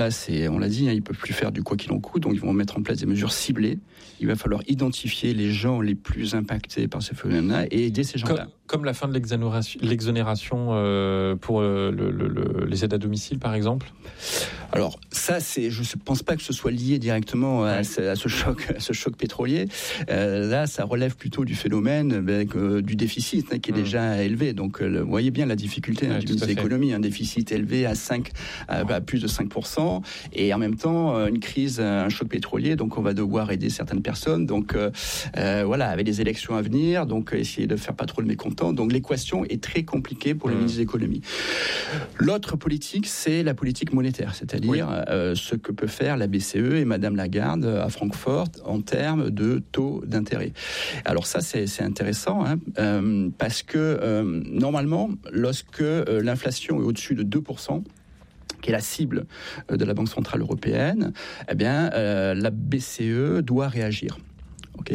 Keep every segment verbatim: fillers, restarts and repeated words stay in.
Là, c'est, on l'a dit, hein, ils ne peuvent plus faire du quoi qu'il en coûte, donc ils vont mettre en place des mesures ciblées. Il va falloir identifier les gens les plus impactés par ce phénomène-là et aider ces gens-là. Comme, comme la fin de l'exonération, l'exonération euh, pour le, le, le, les aides à domicile, par exemple. Alors ça, c'est, je ne pense pas que ce soit lié directement à, ouais. ce, à ce choc, à ce choc pétrolier. Euh, là, ça relève plutôt du phénomène avec, euh, du déficit hein, qui est mmh. déjà élevé. Donc, euh, vous voyez bien la difficulté ouais, hein, du ministère de l'économie, un déficit élevé à cinq, à, ouais. à plus de cinq pour cent, et en même temps une crise, un choc pétrolier. Donc, on va devoir aider certaines personnes. Donc, euh, euh, voilà, avec des élections à venir, donc essayer de faire pas trop le mécontent. Donc, l'équation est très compliquée pour mmh. le ministre de l'économie. L'autre politique, c'est la politique monétaire, c'est-à-dire dire oui. euh, ce que peut faire la B C E et Madame Lagarde à Francfort en termes de taux d'intérêt. Alors ça, c'est, c'est intéressant hein, euh, parce que euh, normalement, lorsque euh, l'inflation est au-dessus de deux pour cent, qui est la cible de la Banque Centrale Européenne, eh bien, euh, la B C E doit réagir. Okay.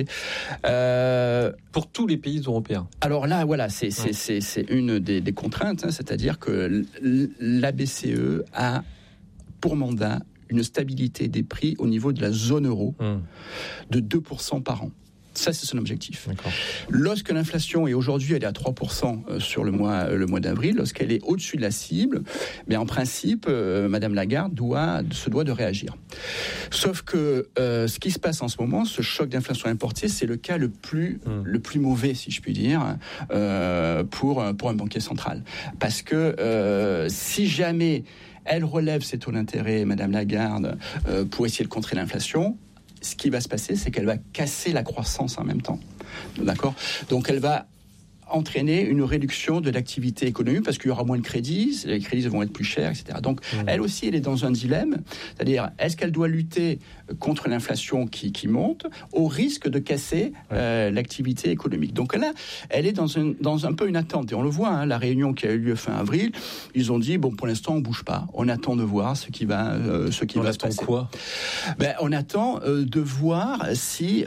Euh, pour tous les pays européens. Alors là, voilà, c'est, c'est, ouais. c'est, c'est une des, des contraintes, hein, c'est-à-dire que la B C E a pour mandat une stabilité des prix au niveau de la zone euro mmh. de deux pour cent par an. Ça, c'est son objectif. D'accord. Lorsque l'inflation est aujourd'hui, elle est à trois pour cent sur le mois, le mois d'avril, lorsqu'elle est au-dessus de la cible, bien, en principe, euh, Madame Lagarde doit, se doit de réagir. Sauf que euh, ce qui se passe en ce moment, ce choc d'inflation importée, c'est le cas le plus, mmh. le plus mauvais, si je puis dire, euh, pour, pour un banquier central. Parce que euh, si jamais elle relève ses taux d'intérêt, Madame Lagarde, euh, pour essayer de contrer l'inflation, ce qui va se passer, c'est qu'elle va casser la croissance en même temps. D'accord ? Donc, elle va entraîner une réduction de l'activité économique parce qu'il y aura moins de crédits, les crédits vont être plus chers, et cetera. Donc, mmh. elle aussi, elle est dans un dilemme, c'est-à-dire, est-ce qu'elle doit lutter contre l'inflation qui, qui monte au risque de casser ouais. euh, l'activité économique. Donc là, elle est dans un, dans un peu une attente. Et on le voit, hein, la réunion qui a eu lieu fin avril, ils ont dit, bon, pour l'instant, on ne bouge pas. On attend de voir ce qui va, euh, ce qui on va se passer. On attend quoi ? Ben, on attend euh, de voir si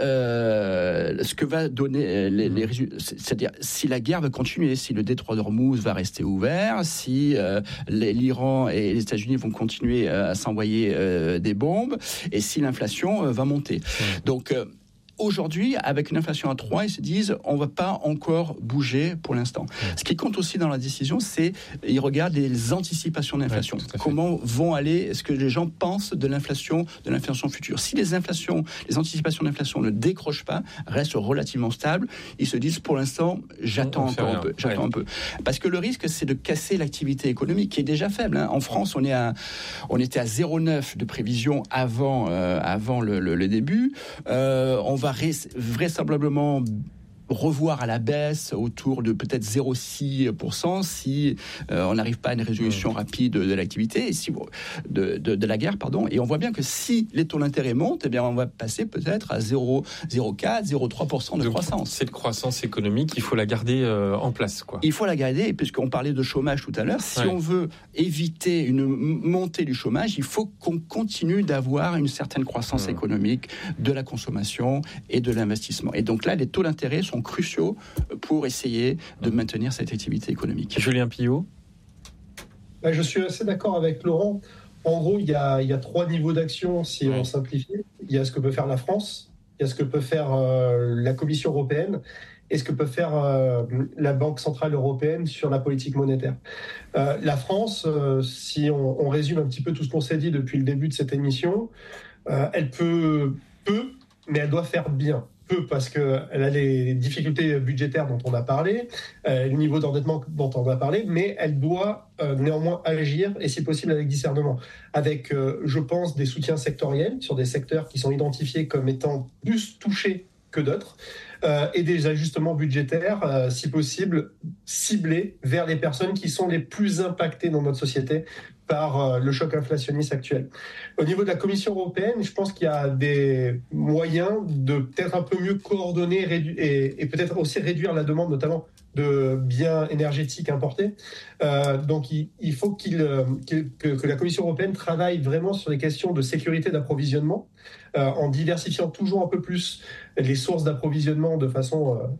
euh, ce que va donner les, mmh. les résultats, c'est-à-dire si la guerre va continuer, si le détroit d'Ormuz va rester ouvert, si euh, les, l'Iran et les États-Unis vont continuer euh, à s'envoyer euh, des bombes, et si l'inflation euh, va monter. Mmh. Donc, euh, aujourd'hui, avec une inflation à trois, ils se disent on ne va pas encore bouger pour l'instant. Mmh. Ce qui compte aussi dans la décision, c'est ils regardent les anticipations d'inflation. Ouais, comment vont aller, ce que les gens pensent de l'inflation, de l'inflation future. Si les inflations, les anticipations d'inflation ne décrochent pas, restent relativement stables, ils se disent pour l'instant, j'attends on encore un peu, j'attends ouais. un peu. Parce que le risque, c'est de casser l'activité économique qui est déjà faible. Hein. En France, on est à, on était à zéro virgule neuf de prévision avant, euh, avant le, le, le début. Euh, on va vraisemblablement revoir à la baisse autour de peut-être zéro virgule six pour cent si euh, on n'arrive pas à une résolution mmh. rapide de, de l'activité et si, de, de, de la guerre, pardon. Et on voit bien que si les taux d'intérêt montent, eh bien on va passer peut-être à zéro virgule quatre, zéro virgule trois pour cent de Donc, croissance. Cette croissance économique, il faut la garder euh, en place, quoi. Il faut la garder, et puisqu'on parlait de chômage tout à l'heure, si ouais. on veut éviter une montée du chômage, il faut qu'on continue d'avoir une certaine croissance mmh. économique, de la consommation et de l'investissement. Et donc là, les taux d'intérêt sont cruciaux pour essayer de maintenir cette activité économique. Julien Pillot ? Ben, je suis assez d'accord avec Laurent. En gros, il y a, il y a trois niveaux d'action, si ouais. on simplifie. Il y a ce que peut faire la France, il y a ce que peut faire euh, la Commission européenne et ce que peut faire euh, la Banque centrale européenne sur la politique monétaire. Euh, la France, euh, si on, on résume un petit peu tout ce qu'on s'est dit depuis le début de cette émission, euh, elle peut, peut, mais elle doit faire bien. Peu parce qu'elle a les difficultés budgétaires dont on a parlé, euh, le niveau d'endettement dont on a parlé, mais elle doit euh, néanmoins agir, et si possible avec discernement, avec, euh, je pense, des soutiens sectoriels sur des secteurs qui sont identifiés comme étant plus touchés que d'autres, euh, et des ajustements budgétaires, euh, si possible, ciblés vers les personnes qui sont les plus impactées dans notre société par euh, le choc inflationniste actuel. Au niveau de la Commission européenne, je pense qu'il y a des moyens de peut-être un peu mieux coordonner rédu- et, et peut-être aussi réduire la demande, notamment de biens énergétiques importés. Euh, donc, il, il faut qu'il, qu'il, que, que la Commission européenne travaille vraiment sur les questions de sécurité d'approvisionnement, euh, en diversifiant toujours un peu plus les sources d'approvisionnement de façon euh,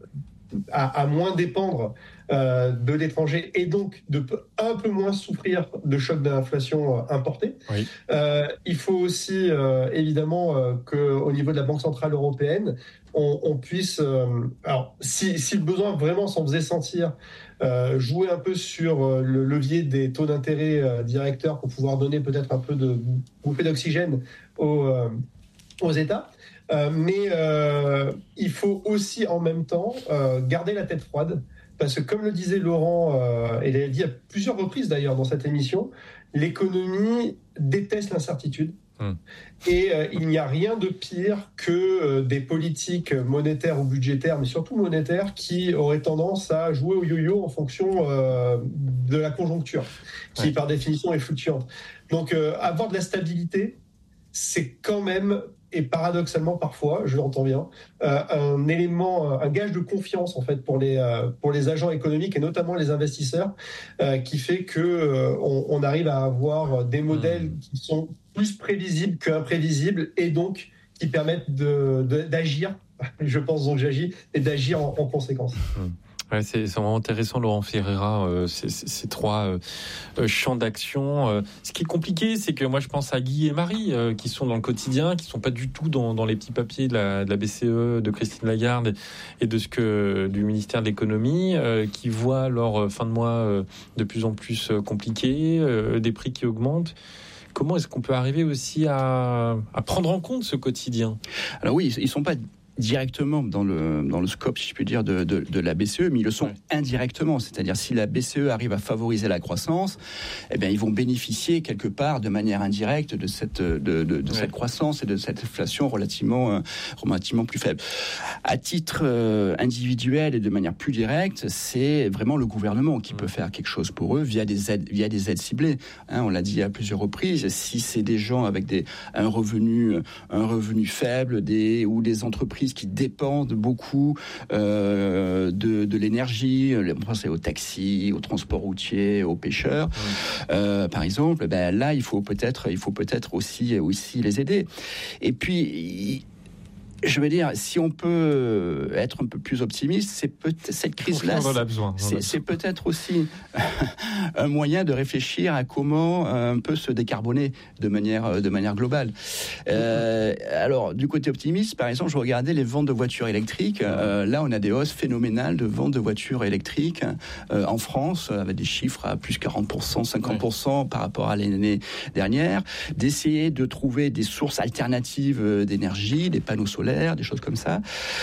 à, à moins dépendre euh, de l'étranger et donc de un peu moins souffrir de chocs d'inflation euh, importés. Oui. Euh, il faut aussi euh, évidemment euh, qu'au niveau de la Banque centrale européenne, on, on puisse, euh, alors si, si le besoin vraiment s'en faisait sentir, euh, jouer un peu sur euh, le levier des taux d'intérêt euh, directeurs pour pouvoir donner peut-être un peu de bouffée d'oxygène aux, euh, aux États. Euh, mais euh, il faut aussi en même temps euh, garder la tête froide, parce que comme le disait Laurent, euh, et il l'a dit à plusieurs reprises d'ailleurs dans cette émission, l'économie déteste l'incertitude. Hum. Et euh, il n'y a rien de pire que euh, des politiques monétaires ou budgétaires, mais surtout monétaires, qui auraient tendance à jouer au yo-yo en fonction euh, de la conjoncture, qui ouais. par définition est fluctuante. Donc euh, avoir de la stabilité, c'est quand même, et paradoxalement parfois, je l'entends bien, euh, un élément, un gage de confiance en fait pour les euh, pour les agents économiques et notamment les investisseurs, euh, qui fait que euh, on, on arrive à avoir des modèles mmh. qui sont plus prévisibles qu'imprévisibles et donc qui permettent de, de, d'agir. Je pense donc j'agis et d'agir en, en conséquence. Mmh. Ouais, c'est, c'est vraiment intéressant, Laurent Ferreira, euh, ces, ces trois euh, champs d'action. Euh, ce qui est compliqué, c'est que moi, je pense à Guy et Marie, euh, qui sont dans le quotidien, qui sont pas du tout dans, dans les petits papiers de la, de la B C E, de Christine Lagarde et de ce que du ministère de l'économie, euh, qui voient leur fin de mois euh, de plus en plus compliqués, euh, des prix qui augmentent. Comment est-ce qu'on peut arriver aussi à, à prendre en compte ce quotidien ? Alors oui, ils sont pas directement dans le, dans le scope, si je puis dire, de, de, de la B C E, mais ils le sont ouais. indirectement. C'est-à-dire, si la B C E arrive à favoriser la croissance, eh bien, ils vont bénéficier quelque part de manière indirecte de cette, de, de, de ouais. cette croissance et de cette inflation relativement, euh, relativement plus faible. À titre euh, individuel et de manière plus directe, c'est vraiment le gouvernement qui mmh. peut faire quelque chose pour eux via des aides, via des aides ciblées. Hein, on l'a dit à plusieurs reprises, si c'est des gens avec des, un revenu, un revenu faible, des, ou des entreprises qui dépendent beaucoup euh, de, de l'énergie, on pense aux taxis, au transport routier, aux pêcheurs, mmh. euh, par exemple, ben là, il faut peut-être, il faut peut-être aussi, aussi les aider. Et puis, je veux dire, si on peut être un peu plus optimiste, c'est peut-être cette crise-là, on en a besoin, on c'est, a c'est peut-être aussi un moyen de réfléchir à comment un peu se décarboner de manière de manière globale. Euh, alors, du côté optimiste, par exemple, je regardais les ventes de voitures électriques. Euh, là, on a des hausses phénoménales de ventes de voitures électriques euh, en France, avec des chiffres à plus quarante pour cent, cinquante pour cent ouais. par rapport à l'année dernière. D'essayer de trouver des sources alternatives d'énergie, des panneaux solaires, des choses comme ça.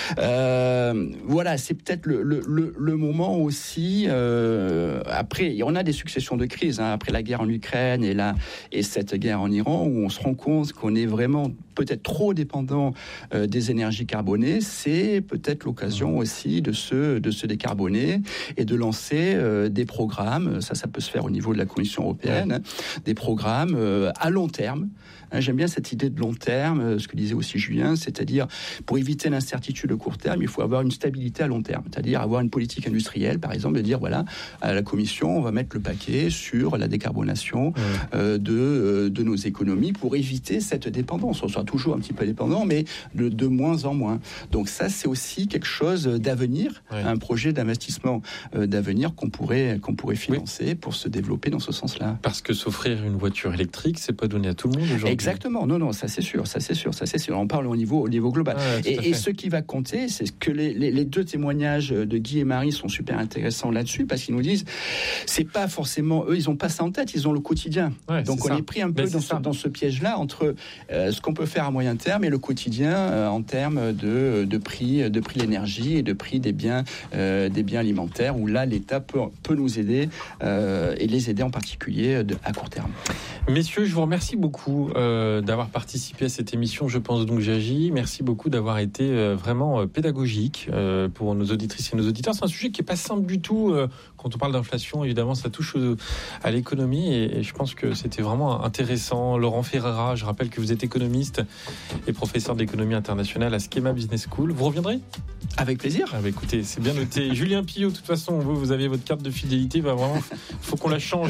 Euh, voilà, c'est peut-être le, le, le, le moment aussi. Euh, après, on a des successions de crises, hein, après la guerre en Ukraine et, la, et cette guerre en Iran, où on se rend compte qu'on est vraiment peut-être trop dépendant euh, des énergies carbonées. C'est peut-être l'occasion aussi de se, de se décarboner et de lancer euh, des programmes. Ça, ça peut se faire au niveau de la Commission européenne, ouais. hein, des programmes euh, à long terme. Hein, j'aime bien cette idée de long terme, euh, ce que disait aussi Julien, c'est-à-dire pour éviter l'incertitude à court terme, il faut avoir une stabilité à long terme, c'est-à-dire avoir une politique industrielle, par exemple, de dire voilà, à la Commission, on va mettre le paquet sur la décarbonation ouais. euh, de, euh, de nos économies pour éviter cette dépendance. On sera toujours un petit peu dépendant, mais de, de moins en moins. Donc ça, c'est aussi quelque chose d'avenir, ouais. un projet d'investissement euh, d'avenir qu'on pourrait, qu'on pourrait financer oui. pour se développer dans ce sens-là. Parce que s'offrir une voiture électrique, c'est pas donné à tout le monde aujourd'hui. Exactement, non, non, ça c'est sûr, ça c'est sûr, ça c'est sûr. On parle au niveau, au niveau global. Ah, et, et ce qui va compter, c'est que les, les, les deux témoignages de Guy et Marie sont super intéressants là-dessus, parce qu'ils nous disent, c'est pas forcément eux, ils ont pas ça en tête, ils ont le quotidien. Ouais, Donc on ça. est pris un peu dans ce, dans ce piège-là entre euh, ce qu'on peut faire à moyen terme et le quotidien euh, en termes de, de prix, de prix de l'énergie et de prix des biens, euh, des biens alimentaires, où là l'État peut, peut nous aider euh, et les aider en particulier de, à court terme. Messieurs, je vous remercie beaucoup euh, d'avoir participé à cette émission. Je pense donc j'agis. Merci beaucoup d'avoir été euh, vraiment euh, pédagogique euh, pour nos auditrices et nos auditeurs. C'est un sujet qui est pas simple du tout. Euh, quand on parle d'inflation, évidemment, ça touche au, à l'économie et, et je pense que c'était vraiment intéressant. Laurent Ferreira, je rappelle que vous êtes économiste et professeur d'économie internationale à Schema Business School. Vous reviendrez ? Avec plaisir. Ah bah écoutez, c'est bien noté. Julien Pillot, de toute façon, vous, vous avez votre carte de fidélité. Bah vraiment, faut qu'on la change.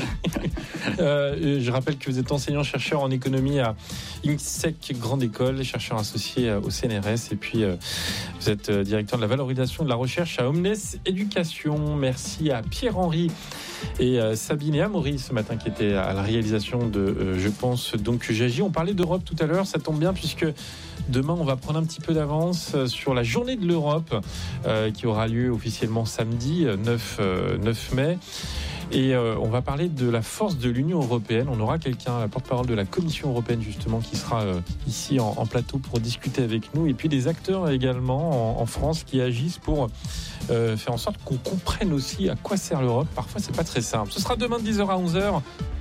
euh, je rappelle que vous êtes enseignant-chercheur en économie à INSEC Grande École, chercheur associé au C N R S. R S. Et puis, euh, vous êtes directeur de la valorisation de la recherche à Omnes Éducation. Merci à Pierre-Henri et euh, Sabine et Amaury ce matin qui étaient à la réalisation de euh, Je pense donc que j'agis. On parlait d'Europe tout à l'heure, ça tombe bien puisque demain on va prendre un petit peu d'avance sur la journée de l'Europe euh, qui aura lieu officiellement samedi neuf mai. Et euh, on va parler de la force de l'Union européenne. On aura quelqu'un, la porte-parole de la Commission européenne justement, qui sera euh, ici en, en plateau pour discuter avec nous. Et puis des acteurs également en, en France qui agissent pour euh, faire en sorte qu'on comprenne aussi à quoi sert l'Europe. Parfois c'est pas très simple. Ce sera demain de dix heures à onze heures.